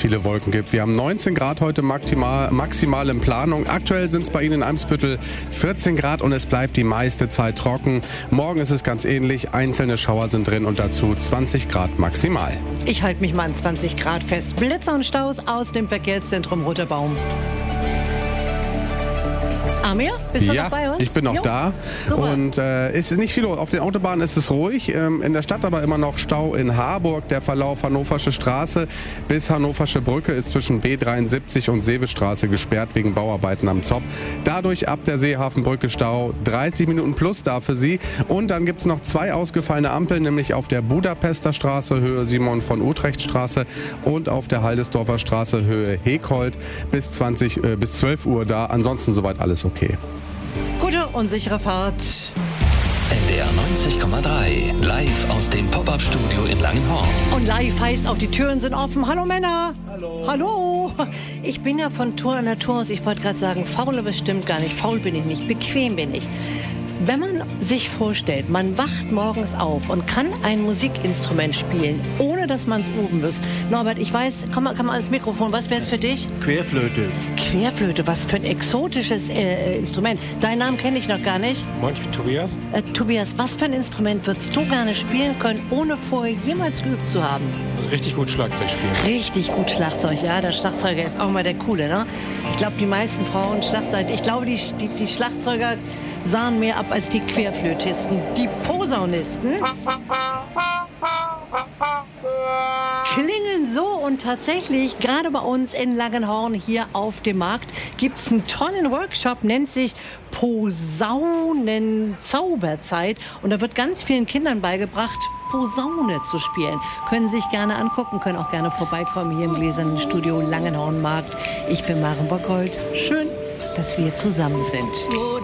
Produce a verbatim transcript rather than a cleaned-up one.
viele Wolken gibt. Wir haben neunzehn Grad heute maximal, maximal in Planung. Aktuell sind es bei Ihnen in Eimsbüttel vierzehn Grad und es bleibt die meiste Zeit trocken. Morgen ist es ganz ähnlich. Einzelne Schauer sind drin und dazu zwanzig Grad maximal. Ich halte mich mal an zwanzig Grad fest. Blitzer und Staus aus dem Verkehrszentrum Roter Baum. Amir, bist du ja, noch bei uns? Ich bin noch jo. da. Super. Und äh, es ist nicht viel los. Auf den Autobahnen ist es ruhig. Ähm, in der Stadt aber immer noch Stau in Harburg. Der Verlauf Hannoversche Straße bis Hannoversche Brücke ist zwischen B dreiundsiebzig und Seevestraße gesperrt wegen Bauarbeiten am Zopp. Dadurch ab der Seehafenbrücke Stau. dreißig Minuten plus da für Sie. Und dann gibt es noch zwei ausgefallene Ampeln, nämlich auf der Budapester Straße Höhe Simon von Utrecht Straße und auf der Haldesdorfer Straße Höhe Hekold bis, zwanzig, äh, bis zwölf Uhr da. Ansonsten soweit alles okay. Okay. Gute und sichere Fahrt. N D R neunzig Komma drei, live aus dem Pop-Up-Studio in Langenhorn. Und live heißt auch, die Türen sind offen. Hallo Männer. Hallo. Hallo. Ich bin ja von Tour Natur aus. Ich wollte gerade sagen, faul, aber stimmt gar nicht. Faul bin ich nicht, bequem bin ich. Wenn man sich vorstellt, man wacht morgens auf und kann ein Musikinstrument spielen, ohne dass man es üben muss. Norbert, ich weiß, komm mal, komm mal ans Mikrofon, was wäre es für dich? Querflöte. Querflöte, was für ein exotisches äh, Instrument. Deinen Namen kenne ich noch gar nicht. Moin, Tobias. Äh, Tobias, was für ein Instrument würdest du gerne spielen können, ohne vorher jemals geübt zu haben? Richtig gut Schlagzeug spielen. Richtig gut Schlagzeug, ja. Der Schlagzeuger ist auch mal der Coole, ne? Ich glaube, die meisten Frauen Schlagzeug, ich glaube, die, die, die Schlagzeuger sahen mehr ab als die Querflötisten. Die Posaunisten klingen so, und tatsächlich, gerade bei uns in Langenhorn hier auf dem Markt, gibt es einen tollen Workshop, nennt sich Posaunenzauberzeit. Und da wird ganz vielen Kindern beigebracht, Posaune zu spielen. Können Sie sich gerne angucken, können auch gerne vorbeikommen hier im Gläsernen Studio Langenhorn Markt. Ich bin Maren Bockhold. Schön, dass wir zusammen sind.